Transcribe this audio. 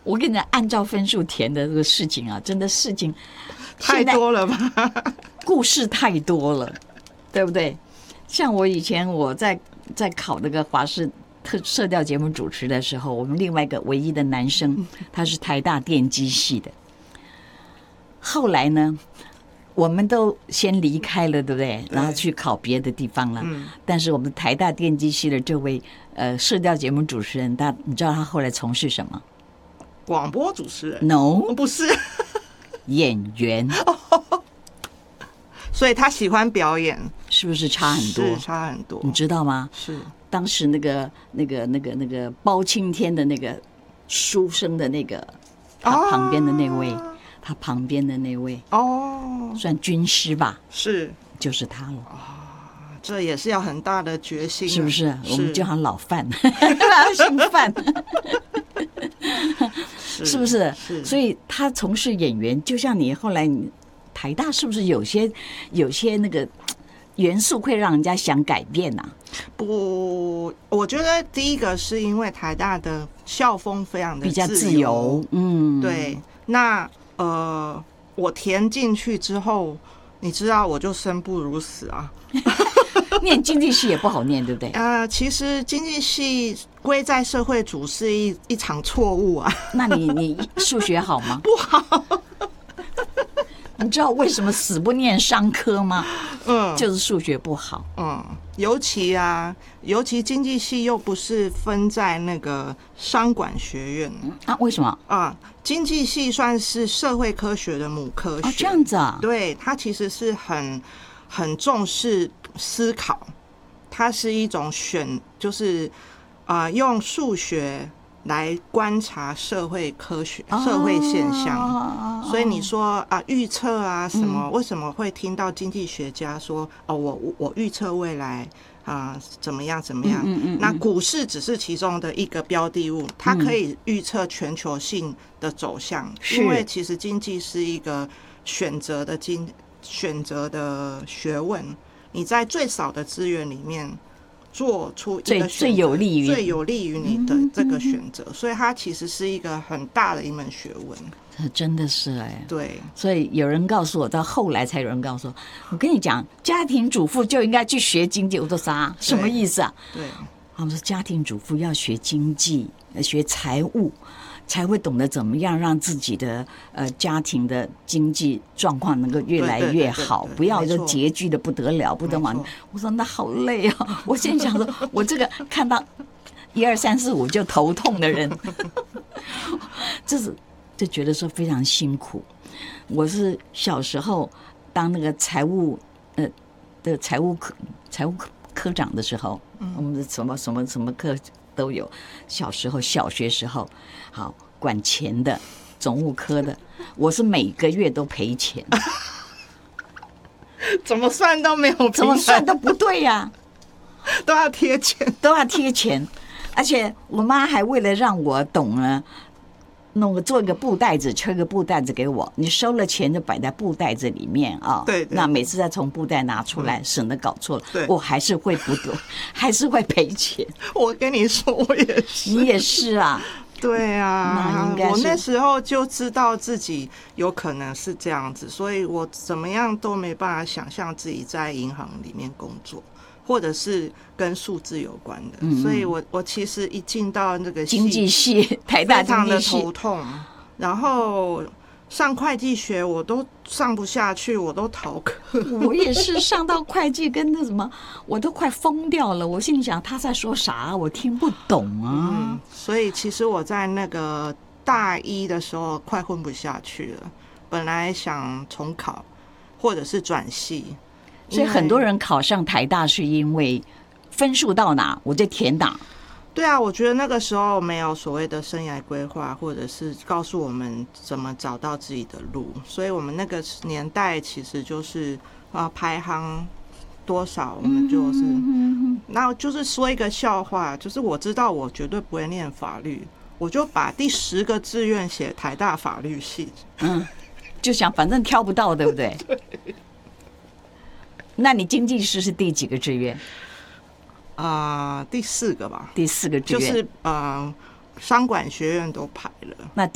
我跟你讲，按照分数填的这个事情啊，真的事情太多了吧？ 故事太多了，对不对？像我以前在考那个华视社调节目主持的时候，我们另外一个唯一的男生，他是台大电机系的。后来呢，我们都先离开了，对不对？然后去考别的地方了。但是我们台大电机系的这位社调节目主持人，你知道他后来从事什么？ 广播主持人 ？No， 不是演员。 所以他喜欢表演， 是不是差很多？ 是差很多， 你知道吗？ 是当时那个包青天的那个书生的那个他旁边的那位，他旁边的那位算军师吧？ 是， 就是他了。 这也是要很大的决心， 是不是？我们叫他老范，他姓范。是不是？所以他从事演员，就像你后来你台大是不是有些那个元素会让人家想改变啊？ 不，我觉得第一个是因为台大的校风非常的比较自由， 对。那我填进去之后，你知道我就生不如死啊。 念经济系也不好念，对不对？ 其实经济系归在社会组是一场错误啊。 那你数学好吗？ 不好。 你知道为什么死不念商科吗？就是数学不好。 尤其经济系又不是分在那个商管学院为什么经济系算是社会科学的母科学。 这样子啊？ 对，它其实是很重视思考，它是一种就是用数学来观察社会科学、社会现象。所以你说预测什么？为什么会听到经济学家说我预测未来怎么样怎么样？那股市只是其中的一个标的物，它可以预测全球性的走向。因为其实经济是一个选择的学问，你在最少的资源里面做出一个最有利于你的这个选择，所以它其实是一个很大的一门学问。 真的是对， 所以有人告诉我，到后来才有人告诉我跟你讲，家庭主妇就应该去学经济。我说啥？什么意思啊？ 对， 他们说家庭主妇要学经济，学财务，才会懂得怎么样让自己的家庭的经济状况能够越来越好，不要就拮据的不得了，不得往。我说那好累啊！我现在想说，我这个看到1、2、3、4、5就头痛的人，就觉得说非常辛苦。我是小时候当那个财务科长的时候，我们什么课都有。小学时候，好管钱的总务科的，我是每个月都赔钱， 怎么算都没有平， 怎么算都不对呀， 都要贴钱， 而且我妈还为了让我懂呢，做一个布袋子，抽一个布袋子给我，你收了钱就摆在布袋子里面啊。 对， 那每次再从布袋拿出来，省得搞错了。我还是会不对，还是会赔钱。 我跟你说，我也是。 你也是啊？ 对啊， 我那时候就知道自己有可能是这样子，所以我怎么样都没办法想象自己在银行里面工作，或者是跟数字有关的。所以我其实一进到那个经济系，台大经济系， 非常的头痛。然后上会计学我都上不下去，我都逃课。 我也是上到会计跟那什么，我都快疯掉了。我心想他在说啥，我听不懂啊。 所以其实我在那个大一的时候快混不下去了，本来想重考或者是转系。 所以很多人考上台大是因为分数到哪我就填哪。 对啊，我觉得那个时候没有所谓的生涯规划，或者是告诉我们怎么找到自己的路，所以我们那个年代其实就是排行多少我们就是，那就是说一个笑话，就是我知道我绝对不会念法律，我就把第10个志愿写台大法律系， 就想反正挑不到，对不对？ 对。 那你经济师是第几个志愿？ 第4个吧。 第4个志愿就是商管学院都排了。 那